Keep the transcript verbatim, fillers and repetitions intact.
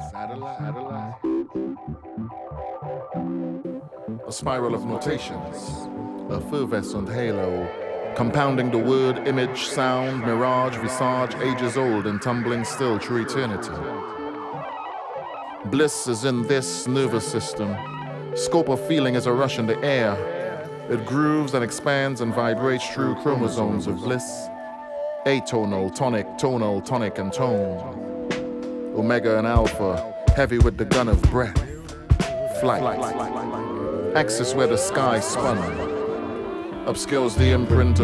Satellite. A spiral of notations, a effervescent halo, compounding the word, image, sound, mirage, visage, ages old and tumbling still through eternity. Bliss is in this nervous system. Scope of feeling is a rush in the air. It grooves and expands and vibrates through chromosomes of bliss. Atonal, tonic, tonal, tonic, and tone. Omega and alpha, heavy with the gun of breath. Flight. Axis where the sky spun. Upscales the imprint of